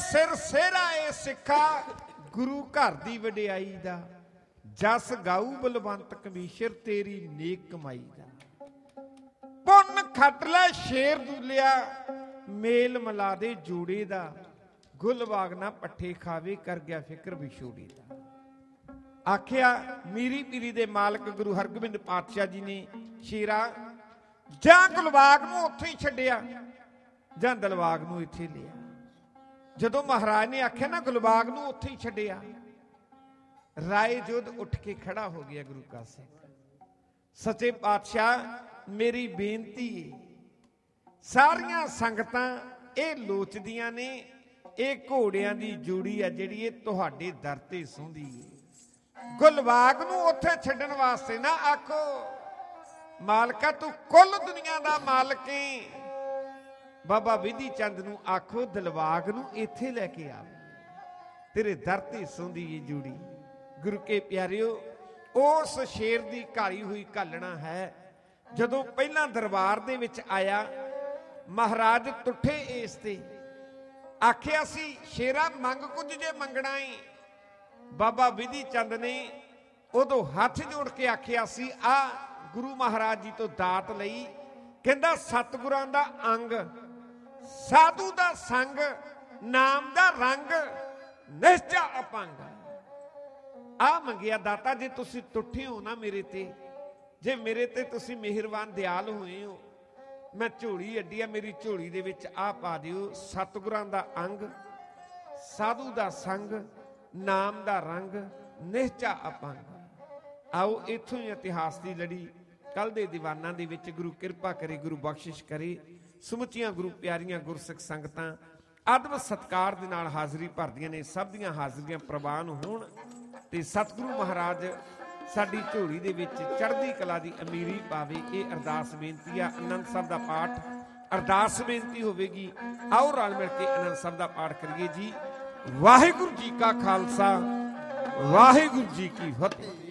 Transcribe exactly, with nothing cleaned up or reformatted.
सिर सेरा ए सिखा गुरु घर दी वडियाई दा, जस गाऊ बलवंत कमीशर तेरी नेक कमाई दा। पुन खट लै शेर दूलिया मेल मिला दे जूड़े दा, गुल बाग ना पट्ठे खावे कर गया फिक्र विछोड़े दा। आखिया मीरी पीरी दे मालक गुरु हरगोबिंद पातशाह जी ने शेरा जां गुलबाग नूं उत्थे ही छड्डिया जां दिलबाग नूं इत्थे लिया। जदों महाराज ने आख्या ना गुलबाग नूं उत्थे ही छड्डिया, राय जोध उठ के खड़ा हो गया। गुरु का सिख सच्चे पातशाह मेरी बेनती है, सारियां संगतां ये लोचदियां ने ये घोड़ियां दी जूड़ी है जिहड़ी ये तुहाडे दर ते सोंदी है। गुलबाग नूं उत्थे छड्डण वास्ते ना आखो, मालका तू कुल दुनिया दा मालक है। बाबा विधि चंद नूं आखो दिलबाग नूं इत्थे लैके आ, तेरे दर ते सोंदी ये जूड़ी। गुरु के प्यारिओ उस शेर दी घाली हुई घालना है। जदों पहला दरबार दे विच आया महाराज तुठे इस ते आखिया सी शेरा मंग कुछ जे मंगना है। बाबा विधि चंद ने उदों हथ जोड़ के आखिया सी आ गुरु महाराज जी तो दात लई। कहंदा सतगुरां दा अंग, साधु दा संग, नाम दा रंग, निश्चा अपंग। आ मंगिया दाता जे तुसी तुठे हो ना मेरे ते, जे मेरे ते तुसी मेहरबान दयाल होए हो, मैं झोली अड्डी आ मेरी झोली दे विच आ पा दिओ सतगुरां दा अंग, साधु दा संग, नाम दा रंग, निश्चा अपंग। आओ इत्थों ही इतिहास की लड़ी कल दे दीवाना दे विच गुरु किरपा करे, गुरु बख्शिश करे। समुचियां गुरु प्यारियां गुरसिख संगतां अदब सत्कार दे नाल हाज़री भरदियां ने, सब दियां हाज़रियां प्रवान होण ते सतगुरु महाराज साडी झोली दे विच चढ़दी कला दी अमीरी पावे। ये अरदास बेनती आ। आनंद साहब दा पाठ अरदास बेनती होवेगी। आओ रल मिल के आनंद साहब दा पाठ करिए जी। वाहिगुरू जी का खालसा, वाहिगुरू जी की फतेह।